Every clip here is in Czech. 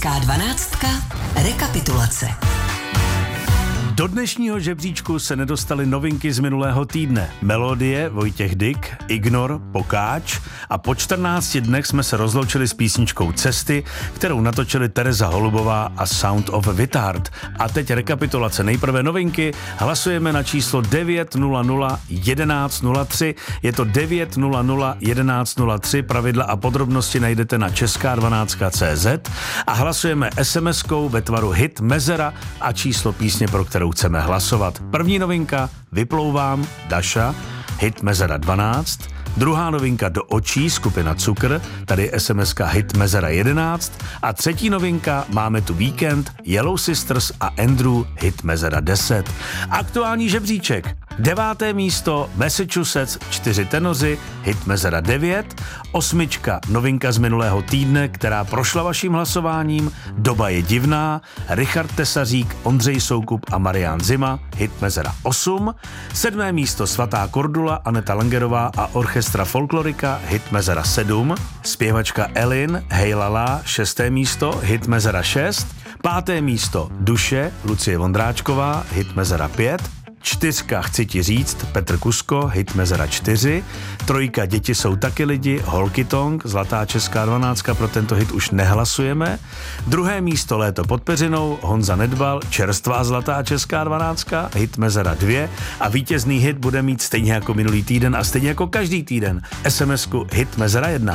Česká 12. Rekapitulace. Do dnešního žebříčku se nedostaly novinky z minulého týdne. Melodie Vojtěch Dyk, Ignor, Pokáč a po 14 dnech jsme se rozloučili s písničkou Cesty, kterou natočili Tereza Holubová a Sound of Withard. A teď rekapitulace. Nejprve novinky. Hlasujeme na číslo 900 1103. Je to 900 1103. Pravidla a podrobnosti najdete na česká12.cz a hlasujeme SMS-kou ve tvaru hit mezera a číslo písně, pro kterou chceme hlasovat. První novinka Vyplouvám, Daša, hit mezera 12. Druhá novinka Do očí, skupina Cukr, tady SMS-ka hit mezera 11. A třetí novinka Máme tu víkend, Yellow Sisters a Andrew, hit mezera 10. Aktuální žebříček. 9. místo Massachusetts, 4 tenoři, hit mezera 9. 8. novinka z minulého týdne, která prošla vaším hlasováním, Doba je divná, Richard Tesařík, Ondřej Soukup a Marián Zima, hit mezera 8. 7. místo Svatá Kordula, Aneta Langerová a Orchestra Folklorika, hit mezera 7. Zpěvačka Elin, Hej lala, 6. místo, hit mezera 6. 5. místo Duše, Lucie Vondráčková, hit mezera 5. 4. Chci ti říct, Petr Kusko, hit mezera 4. 3. Děti jsou taky lidi, Holky Tong, Zlatá česká 12, pro tento hit už nehlasujeme. 2. místo Léto pod peřinou, Honza Nedbal, Čerstvá zlatá česká 12, hit mezera 2. A vítězný hit bude mít stejně jako minulý týden a stejně jako každý týden SMS-ku hit mezera 1.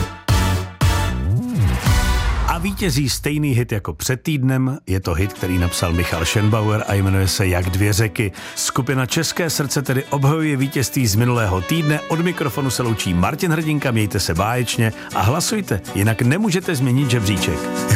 A vítězí stejný hit jako před týdnem, je to hit, který napsal Michal Schönbauer a jmenuje se Jak dvě řeky. Skupina České srdce tedy obhajuje vítězství z minulého týdne, od mikrofonu se loučí Martin Hrdinka, mějte se báječně a hlasujte, jinak nemůžete změnit žebříček.